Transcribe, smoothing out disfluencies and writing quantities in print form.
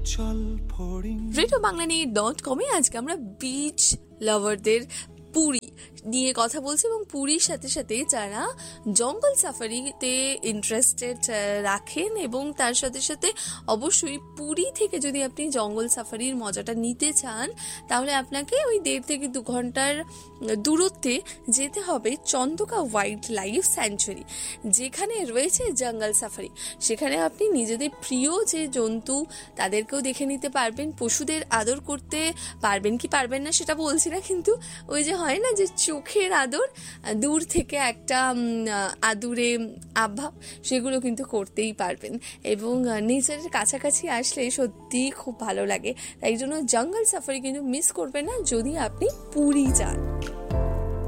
RadioBangla.com আজকে আমরা beach লাভারদের Puri নিয়ে কথা বলছি এবং পুরীর সাথে সাথে যারা জঙ্গল সাফারিতে ইন্টারেস্টেড রাখেন এবং তার সাথে সাথে অবশ্যই পুরী থেকে যদি আপনি জঙ্গল সাফারির মজাটা নিতে চান তাহলে আপনাকে ওই 1.5 থেকে 2 ঘন্টার দূরত্বে যেতে হবে চন্দকা ওয়াইল্ড লাইফ স্যাঞ্চুরি, যেখানে রয়েছে জঙ্গল সাফারি। সেখানে আপনি নিজেদের প্রিয় যে জন্তু তাদেরকেও দেখে নিতে পারবেন, পশুদের আদর করতে পারবেন কি পারবেন না সেটা বলছি না, কিন্তু ওই যে হয় না যে চোখের আদর, দূর থেকে একটা আদুরে আভাব, সেগুলো কিন্তু করতেই পারবেন এবং নেচারের কাছাকাছি আসলে সত্যি খুব ভালো লাগে। তাই জন্য জঙ্গল সাফারি কিন্তু মিস করবেন না যদি আপনি পুরী যান।